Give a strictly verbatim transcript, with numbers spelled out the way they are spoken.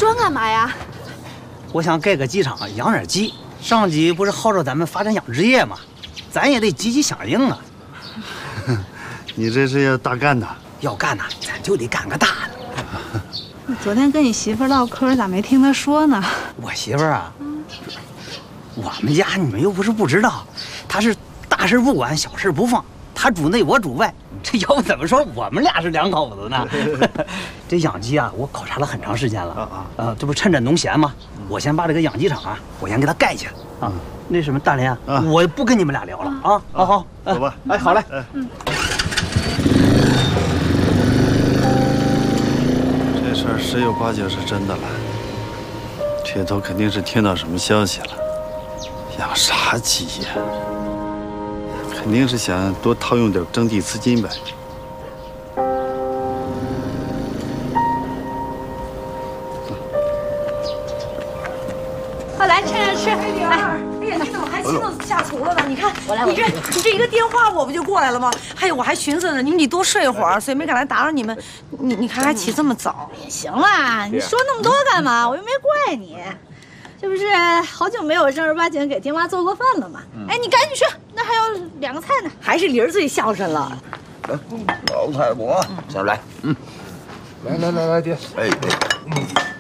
砖干嘛呀？ 我想盖个鸡场，养点鸡。上级不是号召咱们发展养殖业吗？咱也得积极响应啊。 你这是要大干呐？ 要干呐，咱就得干个大的。 你昨天跟你媳妇唠嗑，咋没听她说呢？ 我媳妇儿啊，我们家你们又不是不知道，她是大事不管，小事不放。她主内，我主外，这要不怎么说我们俩是两口子呢？这养鸡啊，我考察了很长时间了啊啊！呃，这不趁着农闲吗？我先把这个养鸡场啊，我先给它盖起来啊。那什么，大连啊，我不跟你们俩聊了啊。好好， 走吧。 哎，好嘞。 嗯。这事儿十有八九是真的了，铁头肯定是听到什么消息了。养啥鸡呀？肯定是想多套用点征地资金呗。 快来，趁热吃。 哎呀，你怎么还激动下厨了呢？你看，我来，你这你这一个电话，我不就过来了吗？还有，我还寻思着你们得多睡一会儿，所以没敢来打扰你们。你你看还起这么早？ 也行啦，你说那么多干嘛？我又没怪你。这不是好久没有正儿八经给爹妈做过饭了吗？哎，你赶紧去，那还有两个菜呢。 还是玲儿最孝顺了。 老太婆，下来，嗯，来来来来，爹，哎哎，